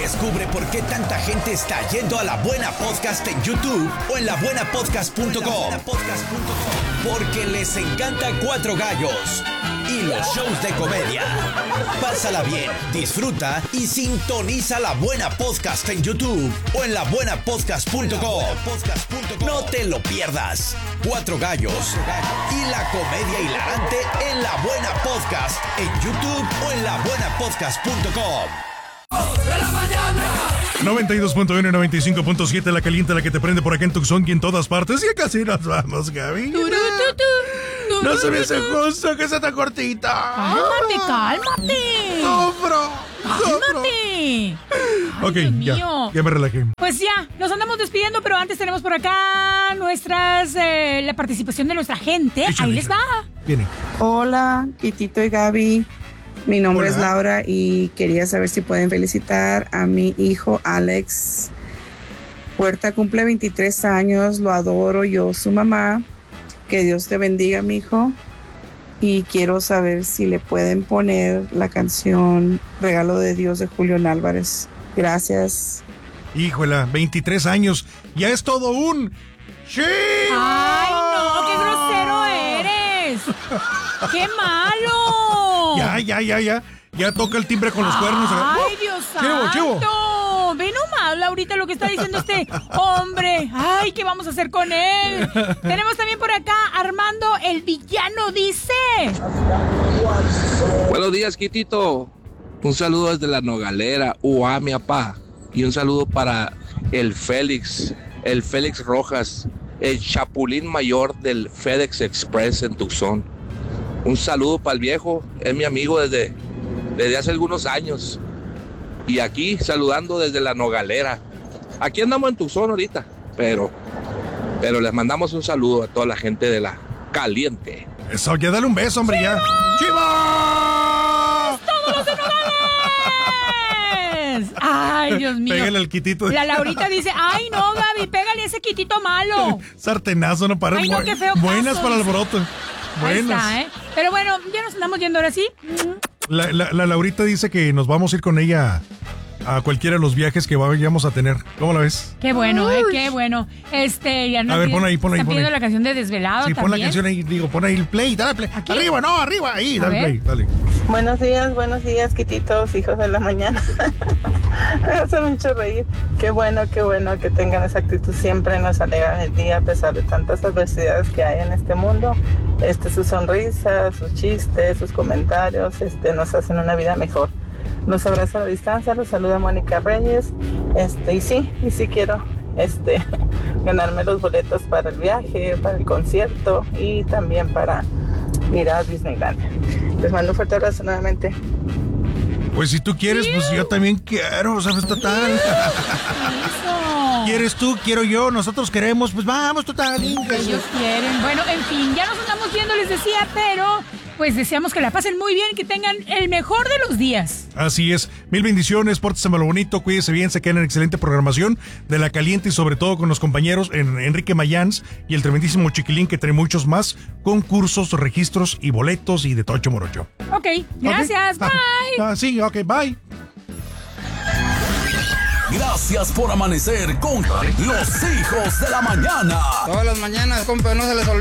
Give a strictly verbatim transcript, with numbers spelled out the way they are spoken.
Descubre por qué tanta gente está yendo a La Buena Podcast en YouTube o en la buena podcast punto com. Porque les encanta Cuatro Gallos y los shows de comedia. Pásala bien, disfruta y sintoniza La Buena Podcast en YouTube o en la buena podcast punto com. No te lo pierdas. Cuatro Gallos y la comedia hilarante en La Buena Podcast en YouTube o en la buena podcast punto com. noventa y dos punto uno y noventa y cinco punto siete, la caliente, la que te prende por acá en Tucson y en todas partes. Y casi nos vamos, Gaby. No se me hace justo que sea tan cortita. Cálmate, cálmate. Sufro. Cálmate. Ok, ya, ya me relajé. Pues ya, nos andamos despidiendo, pero antes tenemos por acá nuestras, eh, la participación de nuestra gente. Échale, Ahí les va. Viene. Hola, Kitito y Gaby. Mi nombre Hola. es Laura y quería saber si pueden felicitar a mi hijo Alex. Puerta cumple veintitrés años, lo adoro, yo su mamá. Que Dios te bendiga, mi hijo. Y quiero saber si le pueden poner la canción Regalo de Dios de Julián Álvarez. Gracias. Híjola, veintitrés años. Ya es todo un... ¡Sí! ¡Ay, no! ¡Qué grosero eres! ¡Qué malo! Ya, ya, ya, ya. Ya toca el timbre con los cuernos. ¡Ay, Dios Chivo, chivo. santo! Ve nomás, Laurita, lo que está diciendo este hombre. ¡Ay, qué vamos a hacer con él! Tenemos también por acá Armando, el villano, dice. Buenos días, Kitito. Un saludo desde la Nogalera, Uá, mi apá. Y un saludo para el Félix, el Félix Rojas, el chapulín mayor del FedEx Express en Tucson. Un saludo para el viejo, es mi amigo desde, desde hace algunos años. Y aquí saludando desde la Nogalera. Aquí andamos en Tucson ahorita, pero, pero les mandamos un saludo a toda la gente de la Caliente. Eso, ya dale un beso, hombre, ya. ¡Chivas! ¡Todos los de Nogales! ¡Ay, Dios mío! Pégale al quitito. La Laurita dice, ¡ay, no, Gaby! ¡Pégale a ese quitito malo! Sartenazo, no para. Ay, no, qué feo Buenas caso, para el dice. broto. Ahí Buenas. está, ¿eh? Pero bueno, ya nos andamos yendo ahora sí. La, la, la Laurita dice que nos vamos a ir con ella a cualquiera de los viajes que vayamos a tener. ¿Cómo la ves? Qué bueno, ¿eh? Qué bueno. Este, ya no. A ver, pon ahí, pon ahí, Está pon pidiendo ahí. la canción de Desvelado Sí, también. pon la canción ahí, digo, pon ahí el play, dale play. ¿Aquí? Arriba, no, arriba, ahí, A dale ver. play, dale. Buenos días, buenos días, Quititos, hijos de la mañana. Me hace mucho reír. Qué bueno, qué bueno que tengan esa actitud. Siempre nos alegran el día a pesar de tantas adversidades que hay en este mundo. Este, sus sonrisas, sus chistes, sus comentarios, este, nos hacen una vida mejor. Los abrazo a la distancia, los saluda Mónica Reyes. Este, y sí, y sí quiero este, ganarme los boletos para el viaje, para el concierto y también para ir a Disneyland. Les mando un fuerte abrazo nuevamente. Pues si tú quieres, pues yo también quiero, ¿sabes? Total. Eso. ¿Quieres tú? Quiero yo, nosotros queremos, pues vamos, total. Ellos quieren. Bueno, en fin, ya nos andamos viendo, les decía, pero pues deseamos que la pasen muy bien y que tengan el mejor de los días. Así es. Mil bendiciones, pórtese malo bonito, cuídese bien, se queden en excelente programación de La Caliente y sobre todo con los compañeros en Enrique Mayans y el tremendísimo Chiquilín que trae muchos más concursos, registros y boletos y de tocho morocho. Ok, gracias, Ok. bye. Ah, ah, sí, ok, bye. Gracias por amanecer con los hijos de la mañana. Todas las mañanas, compa, no se les olvide.